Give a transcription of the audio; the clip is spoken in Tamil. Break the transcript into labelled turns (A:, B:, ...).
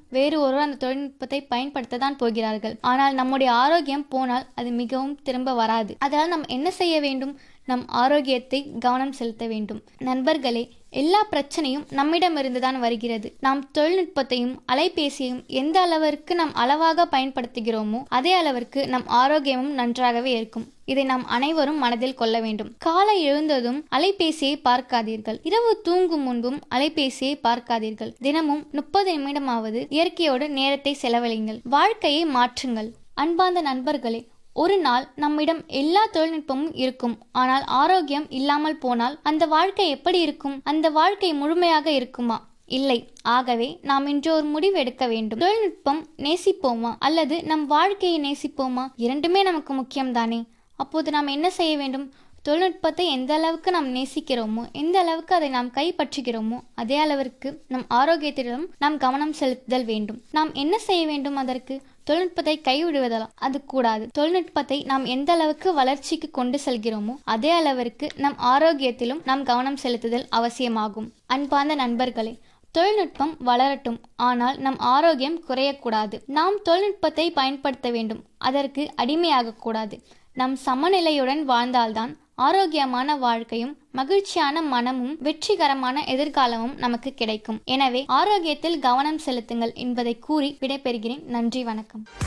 A: வேறு ஒருவர் அந்த தொழில்நுட்பத்தை பயன்படுத்த தான் போகிறார்கள். ஆனால் நம்முடைய ஆரோக்கியம் போனால் அது மிகவும் திரும்ப வராது. அதனால் நாம் என்ன செய்ய வேண்டும்? நம் ஆரோக்கியத்தை கவனம் செலுத்த வேண்டும். நண்பர்களே, எல்லா பிரச்சனையும் நம்மிடமிருந்து தான் வருகிறது. நாம் தொழில்நுட்பத்தையும் அலைபேசியையும் எந்த அளவிற்கு நாம் அளவாக பயன்படுத்துகிறோமோ அதே அளவிற்கு நம் ஆரோக்கியமும் நன்றாகவே இருக்கும். இதை நாம் அனைவரும் மனதில் கொள்ள வேண்டும். காலை எழுந்ததும் அலைபேசியை பார்க்காதீர்கள். இரவு தூங்கும் முன்பும் அலைபேசியை பார்க்காதீர்கள். தினமும் 30 நிமிடமாவது இயற்கையோடு நேரத்தை செலவழிங்கள். வாழ்க்கையை மாற்றுங்கள். அன்பார்ந்த நண்பர்களே, ஒரு நாள் நம்மிடம் எல்லா தொழில்நுட்பமும் இருக்கும். ஆனால் ஆரோக்கியம் இல்லாமல் போனால் அந்த வாழ்க்கை எப்படி இருக்கும்? அந்த வாழ்க்கை முழுமையாக இருக்குமா? இல்லை. ஆகவே நாம் இன்று ஒரு முடிவு எடுக்க வேண்டும். தொழில்நுட்பம் நேசிப்போமா அல்லது நம் வாழ்க்கையை நேசிப்போமா? இரண்டுமே நமக்கு முக்கியம்தானே. அப்போது நாம் என்ன செய்ய வேண்டும்? தொழில்நுட்பத்தை எந்த அளவுக்கு நாம் நேசிக்கிறோமோ, எந்த அளவுக்கு அதை நாம் கைப்பற்றுகிறோமோ அதே அளவிற்கு நம் ஆரோக்கியத்திடம் நாம் கவனம் செலுத்துதல் வேண்டும். நாம் என்ன செய்ய வேண்டும்? அதற்கு தொழில்நுட்பத்தை கைவிடுவதெல்லாம் அது கூடாது. தொழில்நுட்பத்தை நாம் எந்த அளவுக்கு வளர்ச்சிக்கு கொண்டு செல்கிறோமோ அதே அளவிற்கு நம் ஆரோக்கியத்திலும் நாம் கவனம் செலுத்துதல் அவசியமாகும். அன்பார்ந்த நண்பர்களே, தொழில்நுட்பம் வளரட்டும், ஆனால் நம் ஆரோக்கியம் குறையக்கூடாது. நாம் தொழில்நுட்பத்தை பயன்படுத்த வேண்டும், அதற்கு அடிமையாகக்கூடாது. நம் சமநிலையுடன் வாழ்ந்தால்தான் ஆரோக்கியமான வாழ்க்கையும் மகிழ்ச்சியான மனமும் வெற்றிகரமான எதிர்காலமும் நமக்கு கிடைக்கும். எனவே ஆரோக்கியத்தில் கவனம் செலுத்துங்கள் என்பதை கூறி விடைபெறுகிறேன். நன்றி, வணக்கம்.